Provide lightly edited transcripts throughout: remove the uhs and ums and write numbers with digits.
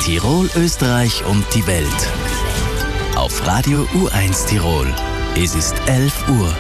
Tirol, Österreich und die Welt. Auf Radio U1 Tirol. Es ist 11 Uhr.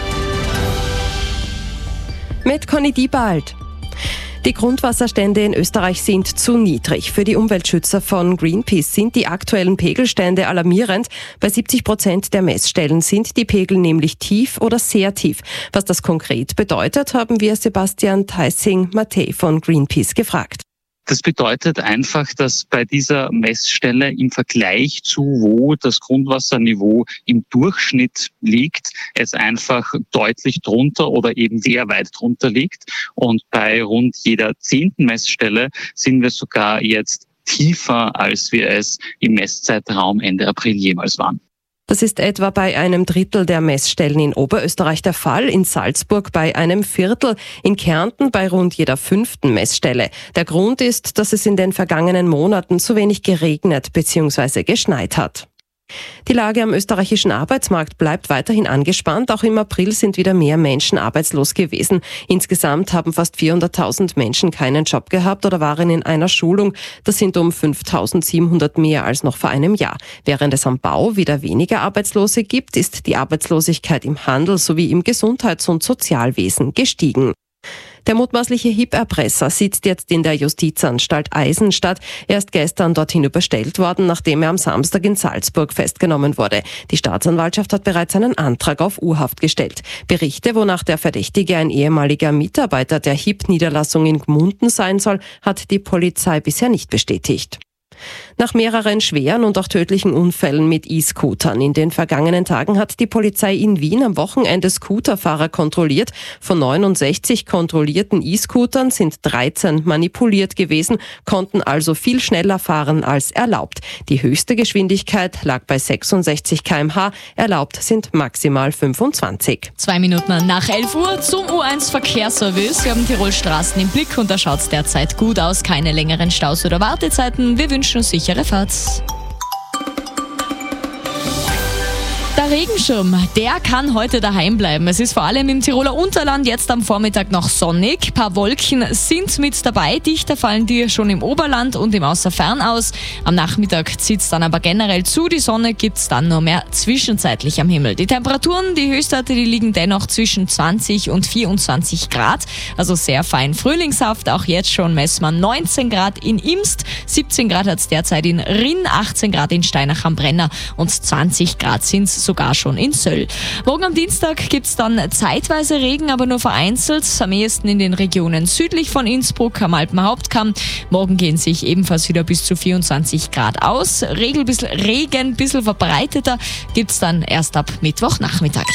Mit Conny Diebald. Die Grundwasserstände in Österreich sind zu niedrig. Für die Umweltschützer von Greenpeace sind die aktuellen Pegelstände alarmierend. Bei 70% der Messstellen sind die Pegel nämlich tief oder sehr tief. Was das konkret bedeutet, haben wir Sebastian Theissing-Mattei von Greenpeace gefragt. Das bedeutet einfach, dass bei dieser Messstelle im Vergleich zu wo das Grundwasserniveau im Durchschnitt liegt, es einfach deutlich drunter oder eben sehr weit drunter liegt. Und bei rund jeder 10. Messstelle sind wir sogar jetzt tiefer, als wir es im Messzeitraum Ende April jemals waren. Das ist etwa bei einem Drittel der Messstellen in Oberösterreich der Fall, in Salzburg bei einem Viertel, in Kärnten bei rund jeder 5. Messstelle. Der Grund ist, dass es in den vergangenen Monaten zu wenig geregnet bzw. geschneit hat. Die Lage am österreichischen Arbeitsmarkt bleibt weiterhin angespannt. Auch im April sind wieder mehr Menschen arbeitslos gewesen. Insgesamt haben fast 400.000 Menschen keinen Job gehabt oder waren in einer Schulung. Das sind um 5.700 mehr als noch vor einem Jahr. Während es am Bau wieder weniger Arbeitslose gibt, ist die Arbeitslosigkeit im Handel sowie im Gesundheits- und Sozialwesen gestiegen. Der mutmaßliche HIP-Erpresser sitzt jetzt in der Justizanstalt Eisenstadt. Er ist gestern dorthin überstellt worden, nachdem er am Samstag in Salzburg festgenommen wurde. Die Staatsanwaltschaft hat bereits einen Antrag auf Urhaft gestellt. Berichte, wonach der Verdächtige ein ehemaliger Mitarbeiter der HIP-Niederlassung in Gmunden sein soll, hat die Polizei bisher nicht bestätigt. Nach mehreren schweren und auch tödlichen Unfällen mit E-Scootern in den vergangenen Tagen hat die Polizei in Wien am Wochenende Scooterfahrer kontrolliert. Von 69 kontrollierten E-Scootern sind 13 manipuliert gewesen, konnten also viel schneller fahren als erlaubt. Die höchste Geschwindigkeit lag bei 66 km/h, erlaubt sind maximal 25. 2 Minuten nach 11 Uhr zum U1 Verkehrsservice. Wir haben Tirol Straßen im Blick und da schaut es derzeit gut aus. Keine längeren Staus oder Wartezeiten. Wir wünschen sichere Fahrt. Der Regenschirm, der kann heute daheim bleiben. Es ist vor allem im Tiroler Unterland jetzt am Vormittag noch sonnig. Ein paar Wolken sind mit dabei. Dichter fallen die schon im Oberland und im Außerfern aus. Am Nachmittag zieht es dann aber generell zu. Die Sonne gibt es dann nur mehr zwischenzeitlich am Himmel. Die Temperaturen, die Höchstwerte, die liegen dennoch zwischen 20 und 24 Grad. Also sehr fein frühlingshaft. Auch jetzt schon messen wir 19 Grad in Imst, 17 Grad hat es derzeit in Rinn, 18 Grad in Steinach am Brenner und 20 Grad sind es sogar schon in Söll. Morgen am Dienstag gibt es dann zeitweise Regen, aber nur vereinzelt. Am ehesten in den Regionen südlich von Innsbruck am Alpenhauptkamm. Morgen gehen sich ebenfalls wieder bis zu 24 Grad aus. Regen, bisschen verbreiteter gibt es dann erst ab Mittwochnachmittag.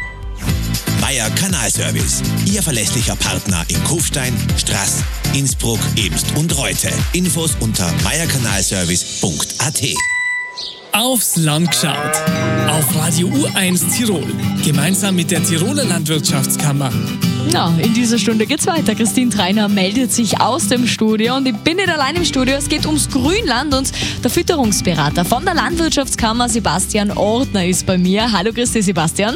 Meier Kanalservice. Ihr verlässlicher Partner in Kufstein, Straß, Innsbruck, Ebst und Reute. Infos unter meierkanalservice.at. Aufs Land geschaut. Auf Radio U1 Tirol. Gemeinsam mit der Tiroler Landwirtschaftskammer. Ja, in dieser Stunde geht's weiter. Christine Treiner meldet sich aus dem Studio und ich bin nicht allein im Studio. Es geht ums Grünland und der Fütterungsberater von der Landwirtschaftskammer, Sebastian Ordner, ist bei mir. Hallo, grüß dich, Sebastian.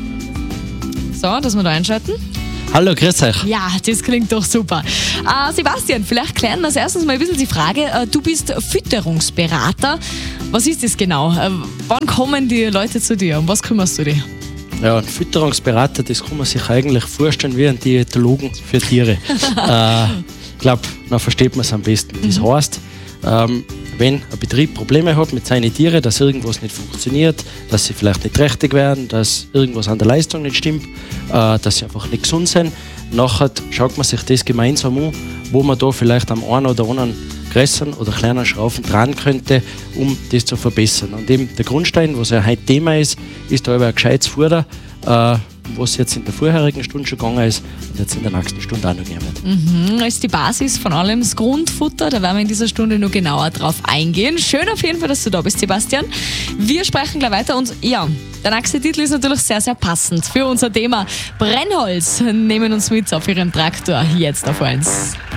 So, dass wir da einschalten. Hallo, grüß euch. Ja, das klingt doch super. Sebastian, vielleicht klären wir als erstes mal ein bisschen die Frage. Du bist Fütterungsberater. Was ist das genau? Wann kommen die Leute zu dir? Um was kümmerst du dich? Ja, ein Fütterungsberater, das kann man sich eigentlich vorstellen wie ein Diätologen für Tiere. Ich glaube, dann versteht man es am besten. Das heißt, wenn ein Betrieb Probleme hat mit seinen Tieren, dass irgendwas nicht funktioniert, dass sie vielleicht nicht trächtig werden, dass irgendwas an der Leistung nicht stimmt, dass sie einfach nicht gesund sind, nachher schaut man sich das gemeinsam an, wo man da vielleicht am einen oder anderen größeren oder kleinen Schrauben dran könnte, um das zu verbessern. Und eben der Grundstein, was ja heute Thema ist da aber ein gescheites Futter, was jetzt in der vorherigen Stunde schon gegangen ist und jetzt in der nächsten Stunde auch noch gehen wird. Das ist die Basis von allem, das Grundfutter. Da werden wir in dieser Stunde noch genauer drauf eingehen. Schön auf jeden Fall, dass du da bist, Sebastian. Wir sprechen gleich weiter und ja, der nächste Titel ist natürlich sehr, sehr passend für unser Thema. Brennholz nehmen uns mit auf ihren Traktor jetzt auf 1.